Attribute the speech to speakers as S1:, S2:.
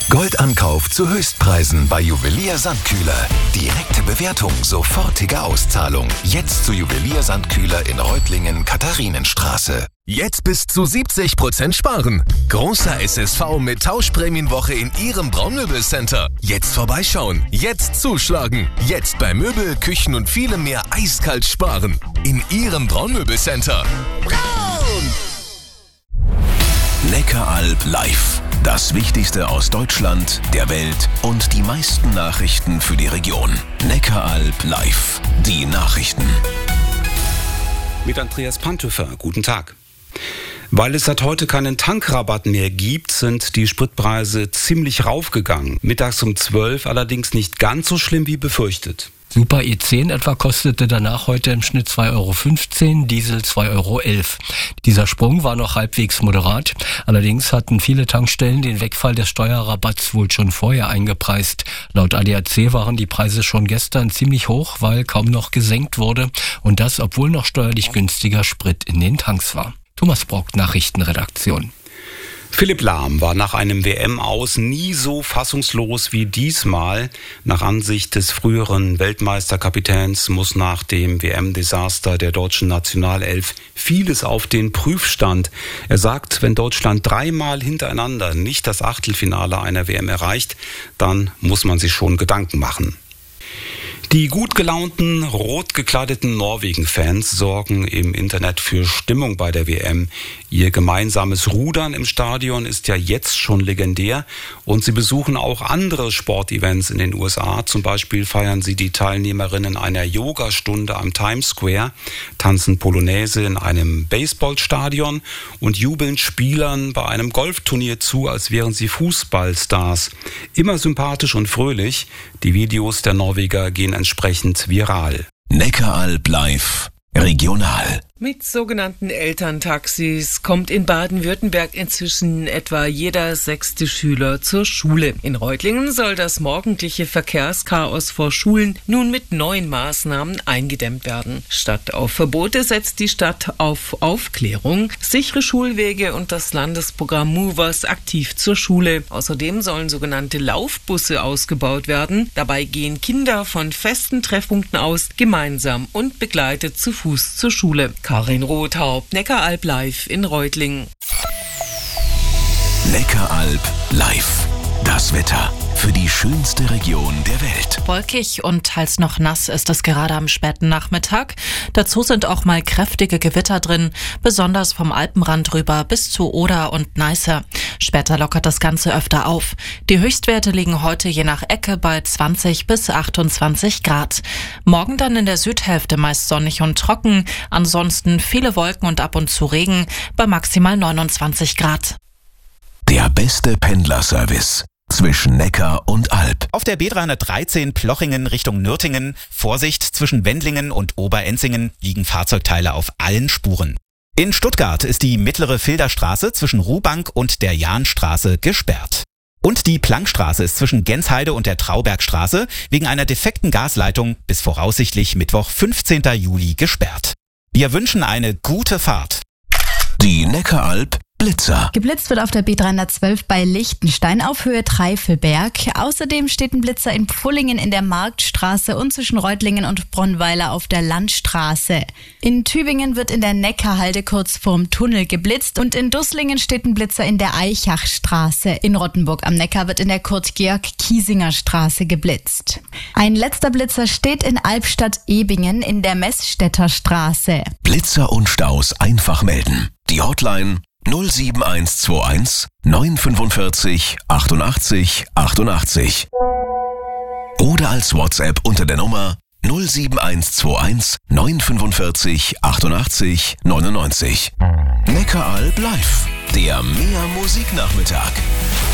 S1: Goldankauf zu Höchstpreisen bei Juwelier Sandkühler. Direkte Bewertung, sofortige Auszahlung. Jetzt zu Juwelier Sandkühler in Reutlingen, Katharinenstraße.
S2: Jetzt bis zu 70% sparen. Großer SSV mit Tauschprämienwoche in Ihrem Braunmöbelcenter. Jetzt vorbeischauen. Jetzt zuschlagen. Jetzt bei Möbel, Küchen und vielem mehr eiskalt sparen. In Ihrem Braunmöbelcenter. Braun!
S1: Neckaralb live. Das Wichtigste aus Deutschland, der Welt und die meisten Nachrichten für die Region. Neckaralb live. Die Nachrichten.
S3: Mit Andreas Pantöfer. Guten Tag. Weil es seit heute keinen Tankrabatt mehr gibt, sind die Spritpreise ziemlich raufgegangen. Mittags um 12 allerdings nicht ganz so schlimm wie befürchtet.
S4: Super E10 etwa kostete danach heute im Schnitt 2,15 €, Diesel 2,11 €. Dieser Sprung war noch halbwegs moderat. Allerdings hatten viele Tankstellen den Wegfall des Steuerrabatts wohl schon vorher eingepreist. Laut ADAC waren die Preise schon gestern ziemlich hoch, weil kaum noch gesenkt wurde. Und das, obwohl noch steuerlich günstiger Sprit in den Tanks war. Thomas Brock, Nachrichtenredaktion.
S3: Philipp Lahm war nach einem WM-Aus nie so fassungslos wie diesmal. Nach Ansicht des früheren Weltmeisterkapitäns muss nach dem WM-Desaster der deutschen Nationalelf vieles auf den Prüfstand. Er sagt, wenn Deutschland 3-mal hintereinander nicht das Achtelfinale einer WM erreicht, dann muss man sich schon Gedanken machen. Die gut gelaunten, rot gekleideten Norwegen-Fans sorgen im Internet für Stimmung bei der WM. Ihr gemeinsames Rudern im Stadion ist ja jetzt schon legendär und sie besuchen auch andere Sportevents in den USA. Zum Beispiel feiern sie die Teilnehmerinnen einer Yogastunde am Times Square, tanzen Polonaise in einem Baseballstadion und jubeln Spielern bei einem Golfturnier zu, als wären sie Fußballstars. Immer sympathisch und fröhlich. Die Videos der Norweger gehen entsprechend viral.
S1: Neckaralb live. Regional.
S5: Mit sogenannten Elterntaxis kommt in Baden-Württemberg inzwischen etwa jeder 6. Schüler zur Schule. In Reutlingen soll das morgendliche Verkehrschaos vor Schulen nun mit neuen Maßnahmen eingedämmt werden. Statt auf Verbote setzt die Stadt auf Aufklärung, sichere Schulwege und das Landesprogramm Movers aktiv zur Schule. Außerdem sollen sogenannte Laufbusse ausgebaut werden. Dabei gehen Kinder von festen Treffpunkten aus gemeinsam und begleitet zu Fuß zur Schule. Karin Rothaupt, Neckaralb live in Reutlingen.
S1: Neckaralb live. Das Wetter für die schönste Region der Welt.
S6: Wolkig und teils noch nass ist es gerade am späten Nachmittag. Dazu sind auch mal kräftige Gewitter drin, besonders vom Alpenrand rüber bis zu Oder und Neiße. Später lockert das Ganze öfter auf. Die Höchstwerte liegen heute je nach Ecke bei 20 bis 28 Grad. Morgen dann in der Südhälfte meist sonnig und trocken, ansonsten viele Wolken und ab und zu Regen bei maximal 29 Grad.
S1: Der beste Pendlerservice zwischen Neckar und Alb.
S7: Auf der B313 Plochingen Richtung Nürtingen, Vorsicht, zwischen Wendlingen und Oberenzingen liegen Fahrzeugteile auf allen Spuren. In Stuttgart ist die mittlere Filderstraße zwischen Ruhbank und der Jahnstraße gesperrt. Und die Plankstraße ist zwischen Gensheide und der Traubergstraße wegen einer defekten Gasleitung bis voraussichtlich Mittwoch, 15. Juli gesperrt. Wir wünschen eine gute Fahrt.
S1: Die Neckaralb Blitzer.
S8: Geblitzt wird auf der B312 bei Lichtenstein auf Höhe Treifelberg. Außerdem steht ein Blitzer in Pfullingen in der Marktstraße und zwischen Reutlingen und Bronnweiler auf der Landstraße. In Tübingen wird in der Neckarhalde kurz vorm Tunnel geblitzt und in Dusslingen steht ein Blitzer in der Eichachstraße. In Rottenburg am Neckar wird in der Kurt-Georg-Kiesinger Straße geblitzt. Ein letzter Blitzer steht in Albstadt-Ebingen in der Messstädter Straße.
S1: Blitzer und Staus einfach melden. Die Hotline 07121 945 88 88. Oder als WhatsApp unter der Nummer 07121 945 88 99. Neckaralb live. Der Mehr Musiknachmittag.